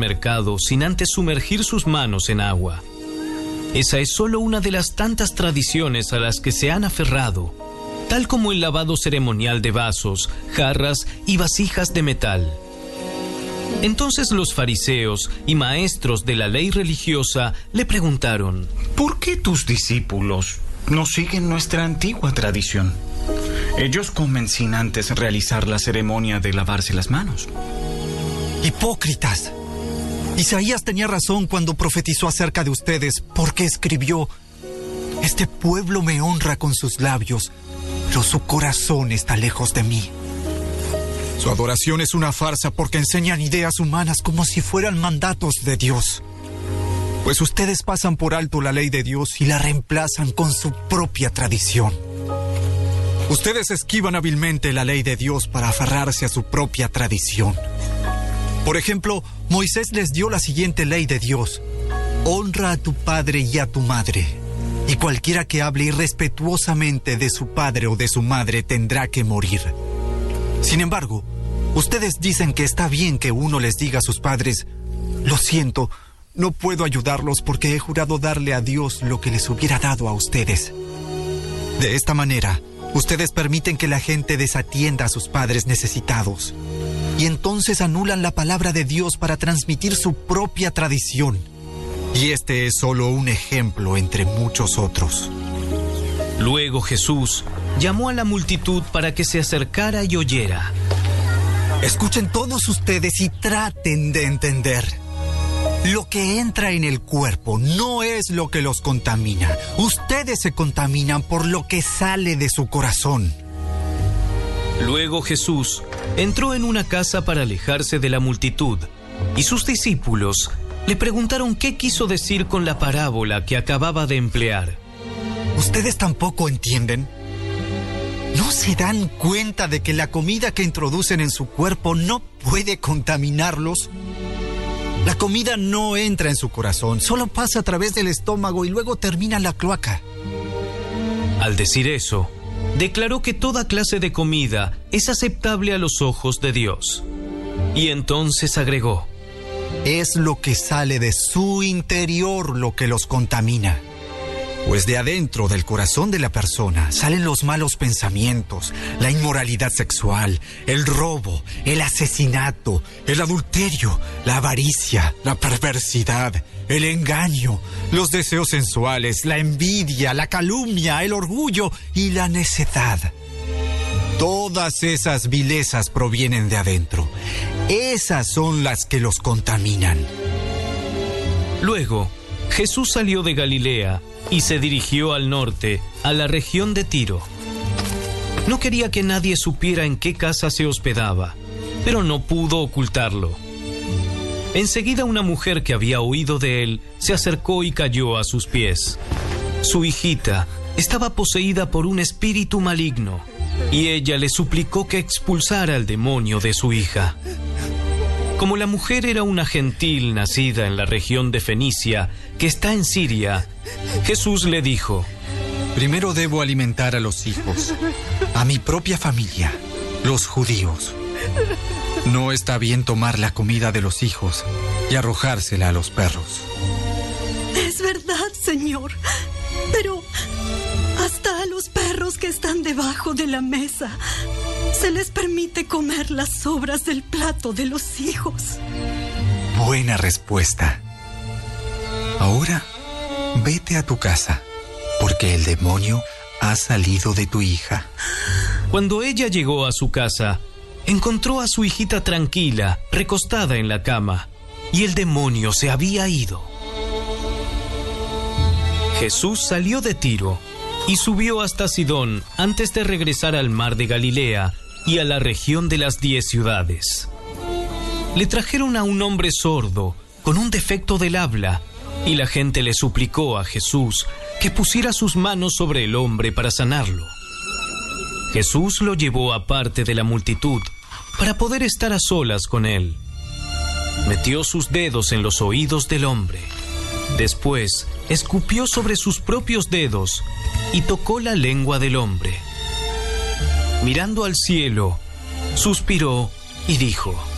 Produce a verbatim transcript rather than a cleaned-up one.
mercado sin antes sumergir sus manos en agua. Esa es solo una de las tantas tradiciones a las que se han aferrado, tal como el lavado ceremonial de vasos, jarras y vasijas de metal. Entonces los fariseos y maestros de la ley religiosa le preguntaron: ¿por qué tus discípulos no siguen nuestra antigua tradición? Ellos comen sin antes realizar la ceremonia de lavarse las manos. ¡Hipócritas! Isaías tenía razón cuando profetizó acerca de ustedes, porque escribió: este pueblo me honra con sus labios, pero su corazón está lejos de mí. Su adoración es una farsa porque enseñan ideas humanas como si fueran mandatos de Dios. Pues ustedes pasan por alto la ley de Dios y la reemplazan con su propia tradición. Ustedes esquivan hábilmente la ley de Dios para aferrarse a su propia tradición. Por ejemplo, Moisés les dio la siguiente ley de Dios: honra a tu padre y a tu madre, y cualquiera que hable irrespetuosamente de su padre o de su madre tendrá que morir. Sin embargo, ustedes dicen que está bien que uno les diga a sus padres: lo siento, no puedo ayudarlos porque he jurado darle a Dios lo que les hubiera dado a ustedes. De esta manera, ustedes permiten que la gente desatienda a sus padres necesitados, y entonces anulan la palabra de Dios para transmitir su propia tradición. Y este es solo un ejemplo entre muchos otros. Luego Jesús llamó a la multitud para que se acercara y oyera. Escuchen todos ustedes y traten de entender. Lo que entra en el cuerpo no es lo que los contamina. Ustedes se contaminan por lo que sale de su corazón. Luego Jesús entró en una casa para alejarse de la multitud, y sus discípulos le preguntaron qué quiso decir con la parábola que acababa de emplear. ¿Ustedes tampoco entienden? ¿No se dan cuenta de que la comida que introducen en su cuerpo no puede contaminarlos? La comida no entra en su corazón, solo pasa a través del estómago y luego termina en la cloaca. Al decir eso, declaró que toda clase de comida es aceptable a los ojos de Dios. Y entonces agregó: es lo que sale de su interior lo que los contamina. Pues de adentro del corazón de la persona salen los malos pensamientos, la inmoralidad sexual, el robo, el asesinato, el adulterio, la avaricia, la perversidad, el engaño, los deseos sensuales, la envidia, la calumnia, el orgullo y la necedad. Todas esas vilezas provienen de adentro. Esas son las que los contaminan. Luego, Jesús salió de Galilea y se dirigió al norte, a la región de Tiro. No quería que nadie supiera en qué casa se hospedaba, pero no pudo ocultarlo. Enseguida una mujer que había oído de él se acercó y cayó a sus pies. Su hijita estaba poseída por un espíritu maligno, y ella le suplicó que expulsara al demonio de su hija. Como la mujer era una gentil nacida en la región de Fenicia, que está en Siria, Jesús le dijo: primero debo alimentar a los hijos, a mi propia familia, los judíos. No está bien tomar la comida de los hijos y arrojársela a los perros. Es verdad, Señor, pero hasta a los perros que están debajo de la mesa se les permite comer las sobras del plato de los hijos. Buena respuesta. Ahora, vete a tu casa, porque el demonio ha salido de tu hija. Cuando ella llegó a su casa, encontró a su hijita tranquila, recostada en la cama, y el demonio se había ido. Jesús salió de Tiro y subió hasta Sidón antes de regresar al mar de Galilea y a la región de las diez ciudades. Le trajeron a un hombre sordo, con un defecto del habla, y la gente le suplicó a Jesús que pusiera sus manos sobre el hombre para sanarlo. Jesús lo llevó aparte de la multitud para poder estar a solas con él. Metió sus dedos en los oídos del hombre. Después, escupió sobre sus propios dedos y tocó la lengua del hombre. Mirando al cielo, suspiró y dijo: